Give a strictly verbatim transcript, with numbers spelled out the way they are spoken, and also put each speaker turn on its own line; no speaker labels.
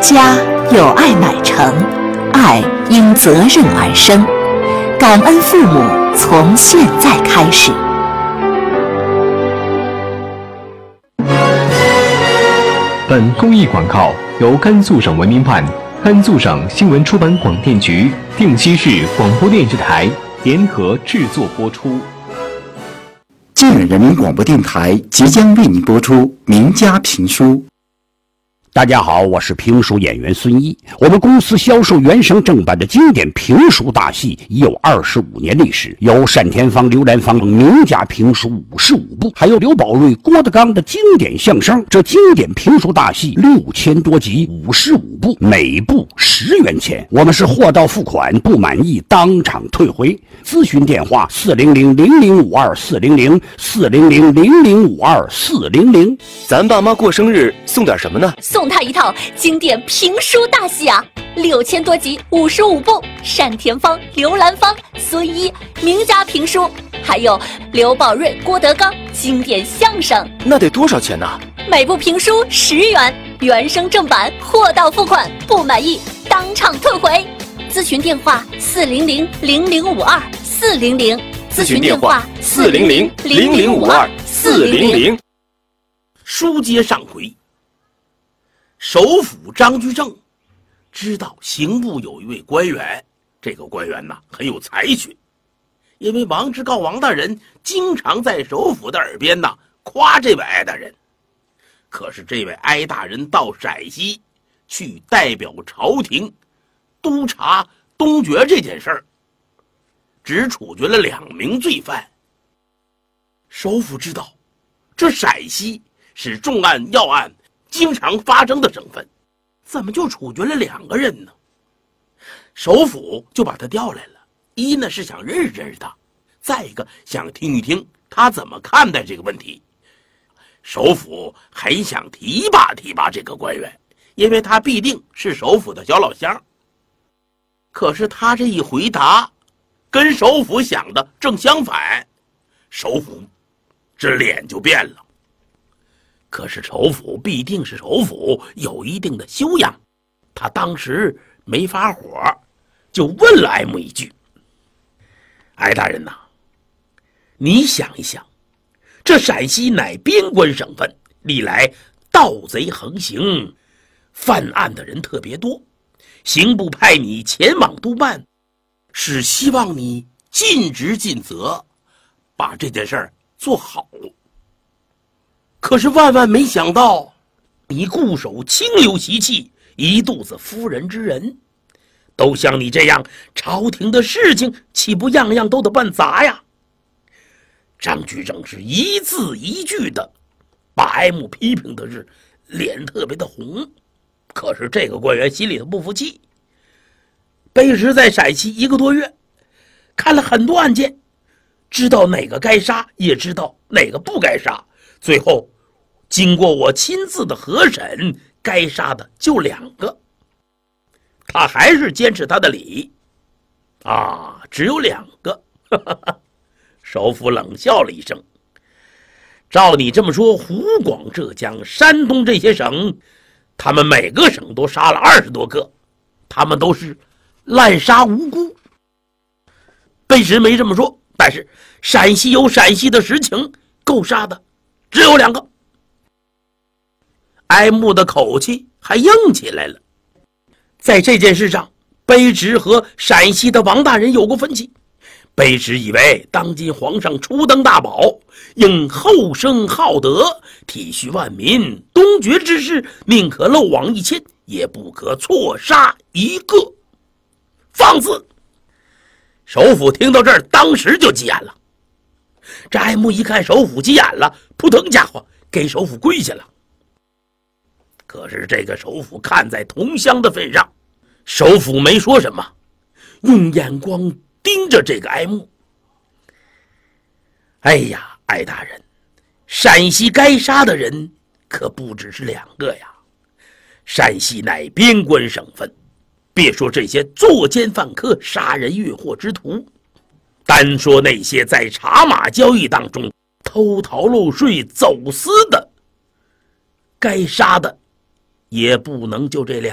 家有爱乃成，爱因责任而生。感恩父母，从现在开始。
本公益广告由甘肃省文明办、甘肃省新闻出版广电局、定西市广播电视台联合制作播出。
晋远人民广播电台即将为您播出名家评书。
大家好，我是评书演员孙一。我们公司销售原声正版的经典评书大戏已有二十五年历史，有单田芳、刘兰芳名家评书五十五部，还有刘宝瑞、郭德纲的经典相声。这经典评书大戏六千多集，五十五部，每部十元钱。我们是货到付款，不满意当场退回。咨询电话：四零零零零五二四零零四零零零零五二四零零。
咱爸妈过生日送点什么呢？
送他一套经典评书大戏啊，六千多集，五十五部，单田芳、刘兰芳、孙一名家评书，还有刘宝瑞、郭德纲经典相声。
那得多少钱呢？
每部评书十元，原声正版，货到付款，不满意当场退回。咨询电话：四零零零零五二四零零。咨询电话：四零零零零五二四零零。
书接上回，首辅张居正知道刑部有一位官员，这个官员呢很有才学，因为王之诰王大人经常在首辅的耳边呢夸这位哀大人。可是这位哀大人到陕西去代表朝廷督察东决这件事儿，只处决了两名罪犯。首辅知道这陕西是重案要案经常发生的省份，怎么就处决了两个人呢？首辅就把他调来了，一呢是想认识认识他，再一个想听一听他怎么看待这个问题。首辅还想提拔提拔这个官员，因为他必定是首辅的小老乡。可是他这一回答跟首辅想的正相反，首辅这脸就变了。可是首辅必定是首辅，有一定的修养，他当时没发火，就问了哀慕一句：哀大人呐、啊，你想一想，这陕西乃边关省份，历来盗贼横行，犯案的人特别多，刑部派你前往督办，是希望你尽职尽责，把这件事儿做好。可是万万没想到，你固守清流习气，一肚子夫人之仁，都像你这样，朝廷的事情岂不样样都得办砸呀？张居正是一字一句的把哀慕批评的是脸特别的红。可是这个官员心里头不服气，卑职在陕西一个多月，看了很多案件，知道哪个该杀，也知道哪个不该杀，最后经过我亲自的核审，该杀的就两个。他还是坚持他的理啊，只有两个。首辅冷笑了一声，照你这么说，湖广、浙江、山东这些省，他们每个省都杀了二十多个，他们都是滥杀无辜。卑职没这么说，但是陕西有陕西的实情，够杀的只有两个。哀慕的口气还硬起来了。在这件事上，卑职和陕西的王大人有过分歧。卑职以为当今皇上初登大宝，应厚生好德，体恤万民，东决之事宁可漏网一千，也不可错杀一个。放肆！首辅听到这儿，当时就急眼了。这哀慕一看首辅急眼了，扑腾家伙给首辅跪下了。可是这个首辅看在同乡的份上，首辅没说什么，用眼光盯着这个哀慕。哎呀，哀大人，陕西该杀的人可不只是两个呀。陕西乃边关省份，别说这些作奸犯科、杀人越货之徒，单说那些在茶马交易当中偷逃漏税、走私的，该杀的也不能就这两